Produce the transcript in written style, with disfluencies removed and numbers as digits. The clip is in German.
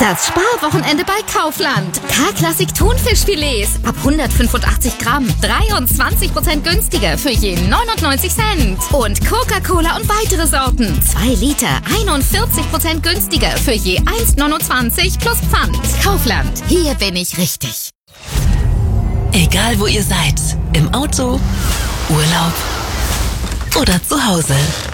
Das Sparwochenende bei Kaufland. K-Klassik Thunfischfilets ab 185 Gramm 23% günstiger für je 99 Cent. Und Coca-Cola und weitere Sorten 2 Liter 41% günstiger für je 1,29 plus Pfand. Kaufland, hier bin ich richtig. Egal wo ihr seid, im Auto, Urlaub oder zu Hause.